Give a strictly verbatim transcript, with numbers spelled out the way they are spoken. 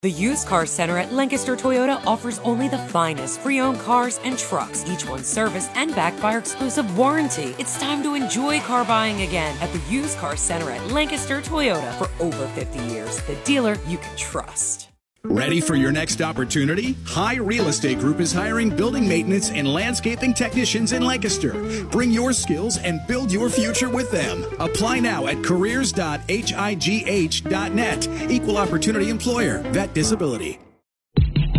The Used Car Center at Lancaster Toyota offers only the finest pre-owned cars and trucks, each one serviced and backed by our exclusive warranty. It's time to enjoy car buying again at the Used Car Center at Lancaster Toyota. For over fifty years, the dealer you can trust. Ready for your next opportunity? High Real Estate Group is hiring building maintenance and landscaping technicians in Lancaster. Bring your skills and build your future with them. Apply now at careers dot high dot net. Equal opportunity employer. Vet disability.